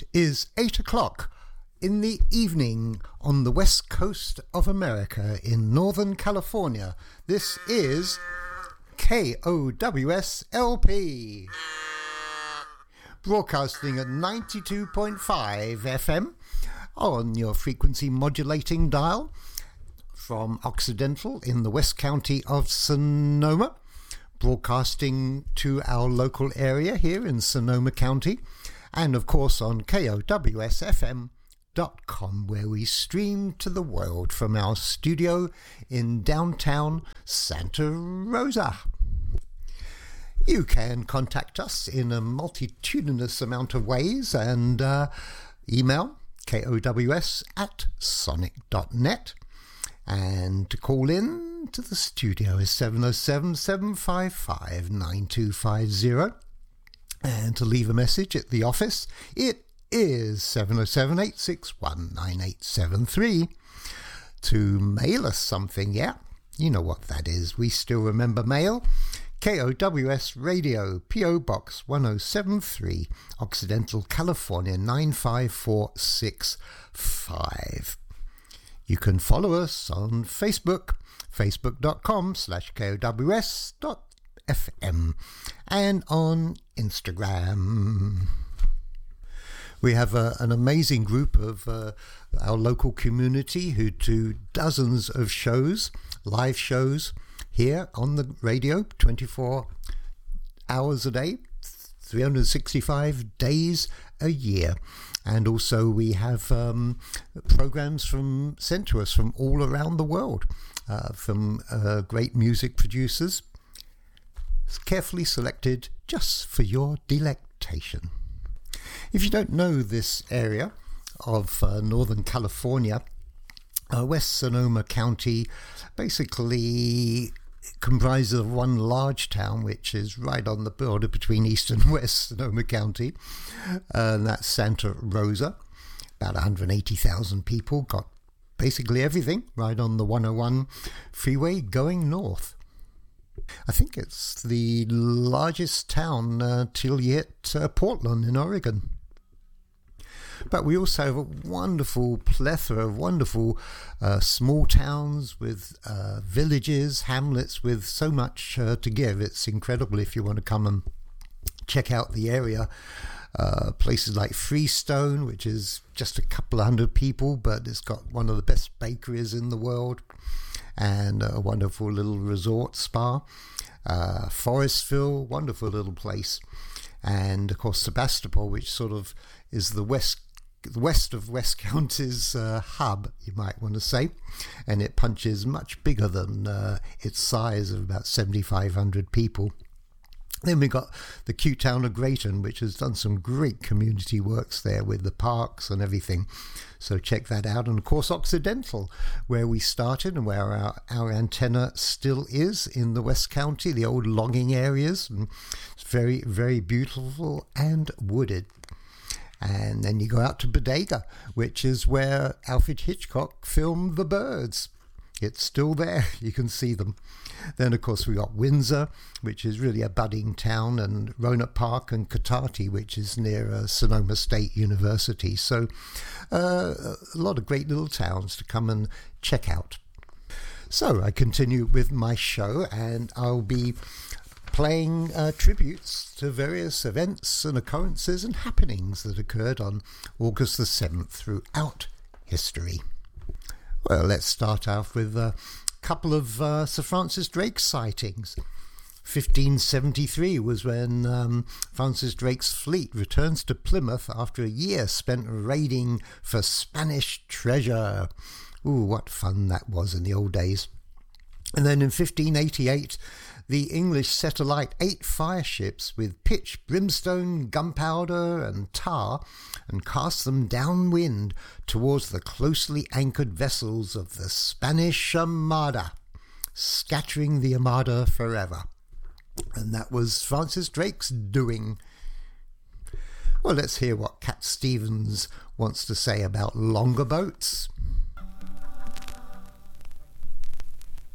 is 8 o'clock in the evening on the west coast of America in Northern California. This is KOWS LP, broadcasting at 92.5 FM on your frequency modulating dial from Occidental in the West County of Sonoma, broadcasting to our local area here in Sonoma County, and of course on KOWSFM.com, where we stream to the world from our studio in downtown Santa Rosa. You can contact us in a multitudinous amount of ways and email kows@sonic.net, and to call in to the studio is 707-755-9250, and to leave a message at the office it is 707-861-9873. To mail us something, yeah, you know what that is, we still remember mail. KOWS Radio, P.O. Box 1073, Occidental, California 95465. You can follow us on Facebook, facebook.com/KOWS.FM, and on Instagram. We have an amazing group of our local community who do dozens of shows, live shows, here on the radio 24 hours a day, 365 days a year. And also we have programs sent to us from all around the world, from great music producers, carefully selected just for your delectation. If you don't know this area of Northern California, West Sonoma County basically comprises of one large town, which is right on the border between East and West Sonoma County, and that's Santa Rosa. About 180,000 people, got basically everything right on the 101 freeway going north. I think it's the largest town till you hit Portland in Oregon. But we also have a wonderful plethora of wonderful small towns with villages, hamlets with so much to give. It's incredible if you want to come and check out the area. Places like Freestone, which is just a couple of hundred people, but it's got one of the best bakeries in the world, and a wonderful little resort spa. Forestville, wonderful little place. And of course Sebastopol, which sort of is the west of West County's hub, you might want to say, and it punches much bigger than its size of about 7,500 people. Then we got the cute town of Grayton, which has done some great community works there with the parks and everything, so check that out. And of course Occidental, where we started and where our antenna still is in the West County, the old logging areas, and it's very, very beautiful and wooded. And then you go out to Bodega, which is where Alfred Hitchcock filmed The Birds. It's still there, you can see them. Then of course we got Windsor, which is really a budding town, and Rohnert Park and Cotati, which is near Sonoma State University. So a lot of great little towns to come and check out. So I continue with my show, and I'll be playing tributes to various events and occurrences and happenings that occurred on August the 7th throughout history. Well, let's start off with a couple of Sir Francis Drake sightings. 1573 was when Francis Drake's fleet returns to Plymouth after a year spent raiding for Spanish treasure. Ooh, what fun that was in the old days. And then in 1588, the English set alight 8 fireships with pitch, brimstone, gunpowder and tar, and cast them downwind towards the closely anchored vessels of the Spanish Armada, scattering the Armada forever. And that was Francis Drake's doing. Well, let's hear what Cat Stevens wants to say about longer boats.